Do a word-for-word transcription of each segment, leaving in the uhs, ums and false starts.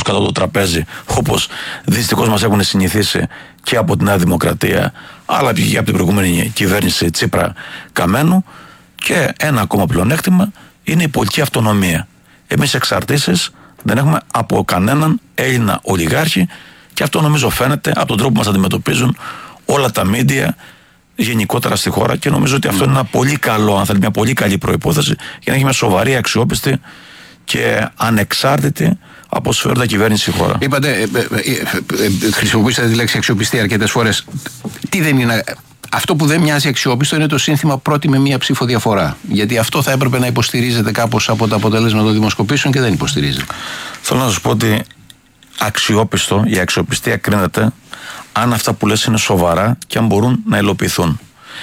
κάτω από το τραπέζι, όπως δυστυχώς μας έχουν συνηθίσει και από την Νέα Δημοκρατία, αλλά και από την προηγούμενη κυβέρνηση Τσίπρα Καμένου. Και ένα ακόμα πλεονέκτημα είναι η πολιτική αυτονομία. Εμείς εξαρτήσεις δεν έχουμε από κανέναν Έλληνα ολιγάρχη, και αυτό νομίζω φαίνεται από τον τρόπο που μας αντιμετωπίζουν όλα τα μίντια γενικότερα στη χώρα, και νομίζω ότι αυτό είναι ένα πολύ καλό, αν θέλει, μια πολύ καλή προϋπόθεση για να έχει μια σοβαρή, αξιόπιστη και ανεξάρτητη από συμφέροντα κυβέρνηση στη χώρα. Είπατε, ε, ε, ε, ε, χρησιμοποιήσατε τη λέξη αξιοπιστία αρκετές φορές. Τι δεν είναι? Αυτό που δεν μοιάζει αξιόπιστο είναι το σύνθημα πρώτη με μία ψήφο διαφορά. Γιατί αυτό θα έπρεπε να υποστηρίζεται κάπως από τα αποτελέσματα των δημοσκοπήσεων και δεν υποστηρίζεται. Θέλω να σας πω ότι αξιόπιστο, η αξιοπιστία κρίνεται αν αυτά που λες είναι σοβαρά και αν μπορούν να υλοποιηθούν.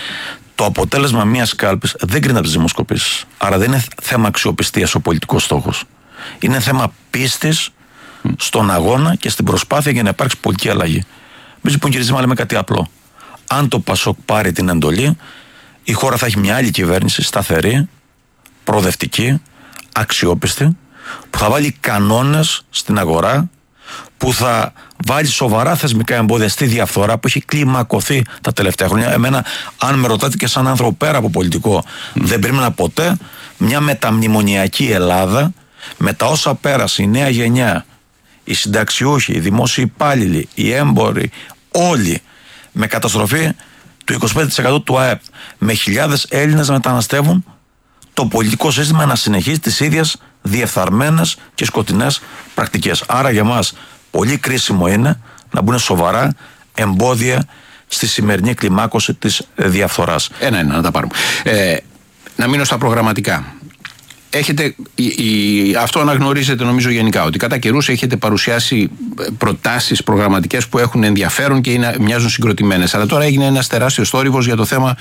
Το αποτέλεσμα μιας κάλπης δεν κρίνεται από τις δημοσκοπήσεις. Άρα δεν είναι θέμα αξιοπιστίας ο πολιτικός στόχος. Είναι θέμα πίστης mm. στον αγώνα και στην προσπάθεια για να υπάρξει πολιτική αλλαγή. Εμείς λοιπόν γυρίζουμε λέμε κάτι απλό. Αν το Πασόκ πάρει την εντολή, η χώρα θα έχει μια άλλη κυβέρνηση, σταθερή, προοδευτική, αξιόπιστη, που θα βάλει κανόνες στην αγορά, που θα βάλει σοβαρά θεσμικά εμπόδια στη διαφθορά που έχει κλιμακωθεί τα τελευταία χρόνια. Εμένα, αν με ρωτάτε και σαν άνθρωπο πέρα από πολιτικό, mm. δεν περίμενα ποτέ μια μεταμνημονιακή Ελλάδα, με τα όσα πέρασε η νέα γενιά, οι συνταξιούχοι, οι δημόσιοι υπάλληλοι, οι έμποροι, όλοι, με καταστροφή του είκοσι πέντε τοις εκατό του ΑΕΠ, με χιλιάδες Έλληνες να μεταναστεύουν, το πολιτικό σύστημα να συνεχίζει τις ίδιες διεφθαρμένες και σκοτεινές πρακτικές. Άρα για μας πολύ κρίσιμο είναι να μπουν σοβαρά εμπόδια στη σημερινή κλιμάκωση της διαφθοράς. Ένα-ένα να τα πάρουμε. Ε, να μείνω στα προγραμματικά. Έχετε, η, η, αυτό αναγνωρίζετε νομίζω γενικά, ότι κατά καιρούς έχετε παρουσιάσει προτάσεις προγραμματικές που έχουν ενδιαφέρον και είναι, μοιάζουν συγκροτημένες. Αλλά τώρα έγινε ένας τεράστιος θόρυβος για το θέμα.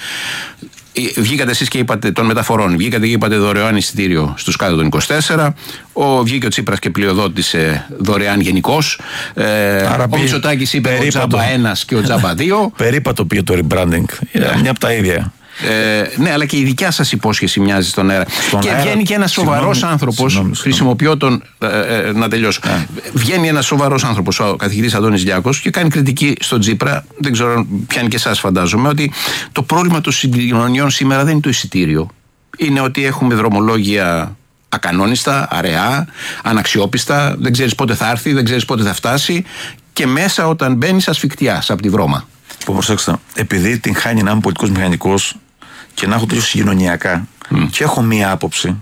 Βγήκατε εσείς και είπατε των μεταφορών, βγήκατε και είπατε δωρεάν εισιτήριο στους κάτω των είκοσι τέσσερα, ο, βγήκε ο Τσίπρας και πλειοδότησε δωρεάν γενικώς, ε, ο Μητσοτάκης είπε περίπατο, ο τζάμπα ένας και ο τζάμπα δύο. Περίπατο πήγε το rebranding, yeah. μια από τα ίδια. Ε, ναι, αλλά και η δικιά σας υπόσχεση μοιάζει στον αέρα. Στον και αέρα, βγαίνει και ένας σοβαρός άνθρωπος. Συγγνώμη, χρησιμοποιώ τον. Ε, ε, να τελειώσω. Yeah. Βγαίνει ένας σοβαρός άνθρωπος, ο καθηγητής Αντώνης Διάκος, και κάνει κριτική στον Τσίπρα. Δεν ξέρω αν πιάνει και εσάς, φαντάζομαι, ότι το πρόβλημα των συγκοινωνιών σήμερα δεν είναι το εισιτήριο. Είναι ότι έχουμε δρομολόγια ακανόνιστα, αραιά, αναξιόπιστα. Δεν ξέρεις πότε θα έρθει, δεν ξέρεις πότε θα φτάσει. Και μέσα όταν μπαίνεις ασφικτιάς από τη βρώμα. Που προσέξτε, επειδή την χάνει να είμαι πολιτικός μηχανικός και να έχω τελείως συγκοινωνιακά mm. και έχω μία άποψη,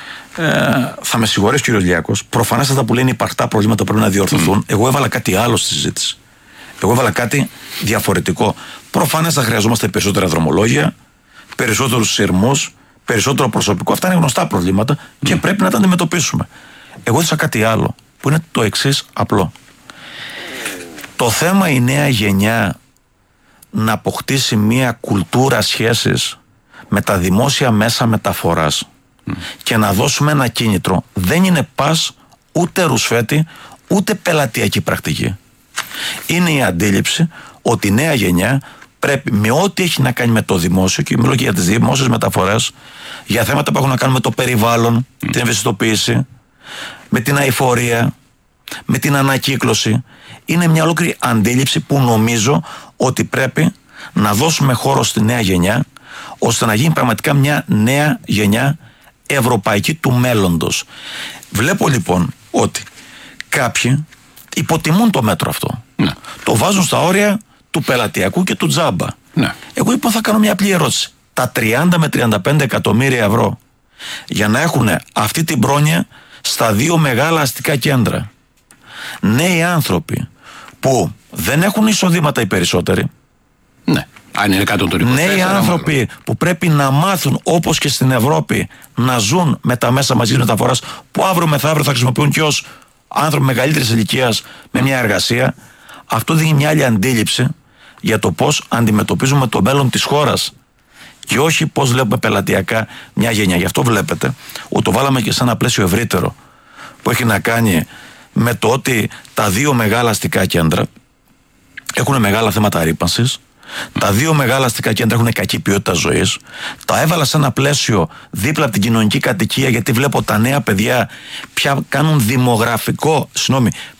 ε, θα με συγχωρέσει ο κύριος Λιάκος. Προφανώς αυτά που λένε υπαρκτά προβλήματα πρέπει να διορθωθούν. Mm. Εγώ έβαλα κάτι άλλο στη συζήτηση. Εγώ έβαλα κάτι διαφορετικό. Προφανώς θα χρειαζόμαστε περισσότερα δρομολόγια, περισσότερους σειρμούς, περισσότερο προσωπικό. Αυτά είναι γνωστά προβλήματα mm. και πρέπει να τα αντιμετωπίσουμε. Εγώ έδωσα κάτι άλλο που είναι το εξής απλό. Το θέμα η νέα γενιά να αποκτήσει μια κουλτούρα σχέσης με τα δημόσια μέσα μεταφοράς mm. και να δώσουμε ένα κίνητρο δεν είναι πας ούτε ρουσφέτη ούτε πελατειακή πρακτική. Είναι η αντίληψη ότι η νέα γενιά πρέπει με ό,τι έχει να κάνει με το δημόσιο, και μιλώ και για τις δημόσιες μεταφορές, για θέματα που έχουν να κάνουν με το περιβάλλον, mm. την ευαισθητοποίηση, με την αειφορία, με την ανακύκλωση, είναι μια ολόκληρη αντίληψη που νομίζω ότι πρέπει να δώσουμε χώρο στη νέα γενιά, ώστε να γίνει πραγματικά μια νέα γενιά ευρωπαϊκή του μέλλοντος. Βλέπω λοιπόν ότι κάποιοι υποτιμούν το μέτρο αυτό. Ναι. Το βάζουν στα όρια του πελατειακού και του τζάμπα. Ναι. Εγώ λοιπόν θα κάνω μια απλή ερώτηση. Τα τριάντα με τριάντα πέντε εκατομμύρια ευρώ για να έχουν αυτή την πρόνοια στα δύο μεγάλα αστικά κέντρα, νέοι άνθρωποι που δεν έχουν εισοδήματα οι περισσότεροι, ναι, αν είναι κάτω των είκοσι τέσσερα, νέοι άνθρωποι μάλλον, που πρέπει να μάθουν όπως και στην Ευρώπη να ζουν με τα μέσα μαζικής μεταφοράς, που αύριο μεθαύριο θα χρησιμοποιούν και ως άνθρωποι μεγαλύτερης ηλικίας με μια εργασία. Αυτό δίνει μια άλλη αντίληψη για το πώς αντιμετωπίζουμε το μέλλον της χώρας και όχι πώς βλέπουμε πελατειακά μια γενιά. Γι' αυτό βλέπετε ότι το βάλαμε και σε ένα πλαίσιο ευρύτερο που έχει να κάνει με το ότι τα δύο μεγάλα αστικά κέντρα έχουν μεγάλα θέματα ρύπανσης. Τα δύο μεγάλα αστικά κέντρα έχουν κακή ποιότητα ζωής. Τα έβαλα σε ένα πλαίσιο δίπλα από την κοινωνική κατοικία, γιατί βλέπω τα νέα παιδιά πια κάνουν δημογραφικό, συγγνώμη,